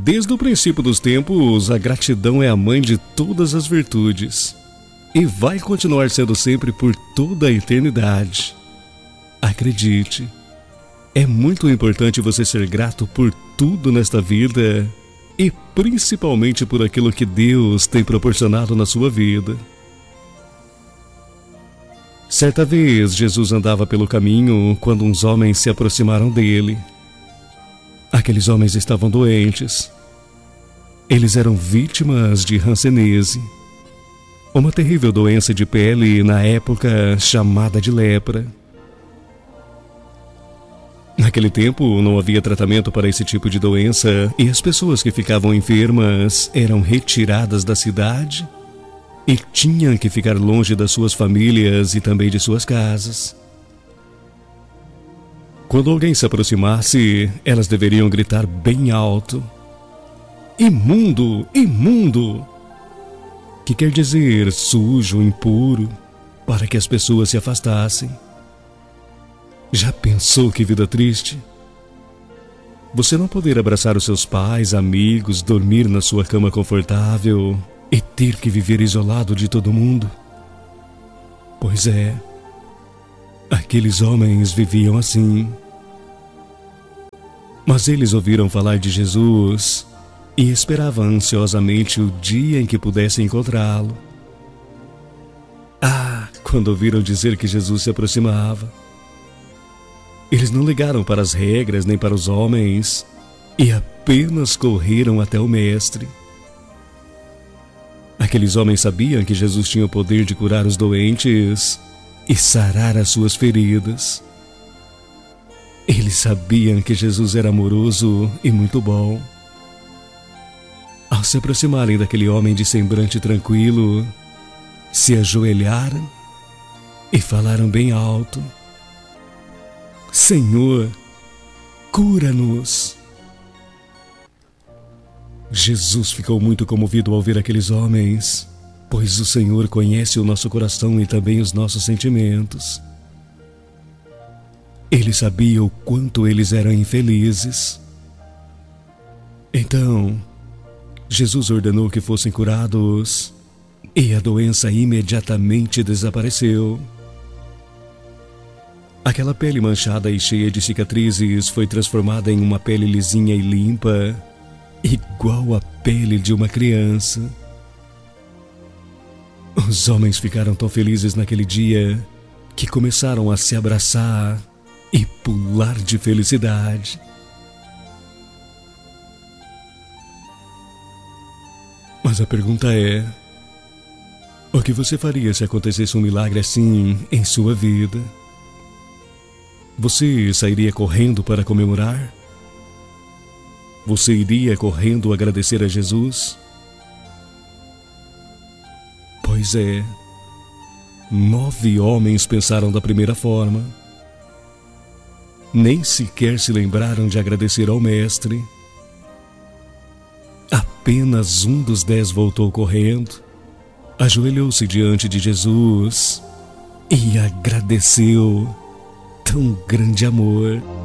Desde o princípio dos tempos, a gratidão é a mãe de todas as virtudes e vai continuar sendo sempre por toda a eternidade. Acredite, é muito importante você ser grato por tudo nesta vida e principalmente por aquilo que Deus tem proporcionado na sua vida. Certa vez, Jesus andava pelo caminho quando uns homens se aproximaram dele. Aqueles homens estavam doentes. Eles eram vítimas de hanseníase, uma terrível doença de pele na época chamada de lepra. Naquele tempo não havia tratamento para esse tipo de doença e as pessoas que ficavam enfermas eram retiradas da cidade e tinham que ficar longe das suas famílias e também de suas casas. Quando alguém se aproximasse, elas deveriam gritar bem alto: "Imundo, imundo!", que quer dizer sujo, impuro, para que as pessoas se afastassem. Já pensou que vida triste? Você não poder abraçar os seus pais, amigos, dormir na sua cama confortável e ter que viver isolado de todo mundo? Pois é, aqueles homens viviam assim. Mas eles ouviram falar de Jesus e esperavam ansiosamente o dia em que pudessem encontrá-lo. Quando ouviram dizer que Jesus se aproximava, eles não ligaram para as regras nem para os homens e apenas correram até o Mestre. Aqueles homens sabiam que Jesus tinha o poder de curar os doentes e sarar as suas feridas. Eles sabiam que Jesus era amoroso e muito bom. Ao se aproximarem daquele homem de semblante tranquilo, se ajoelharam e falaram bem alto: "Senhor, cura-nos." Jesus ficou muito comovido ao ver aqueles homens, pois o Senhor conhece o nosso coração e também os nossos sentimentos. Ele sabia o quanto eles eram infelizes. Então, Jesus ordenou que fossem curados e a doença imediatamente desapareceu. Aquela pele manchada e cheia de cicatrizes foi transformada em uma pele lisinha e limpa, igual à pele de uma criança. Os homens ficaram tão felizes naquele dia que começaram a se abraçar e pular de felicidade. Mas a pergunta é: o que você faria se acontecesse um milagre assim em sua vida? Você sairia correndo para comemorar? Você iria correndo agradecer a Jesus? Pois é, 9 homens pensaram da primeira forma. Nem sequer se lembraram de agradecer ao Mestre. Apenas um dos 10 voltou correndo, ajoelhou-se diante de Jesus e agradeceu tão grande amor.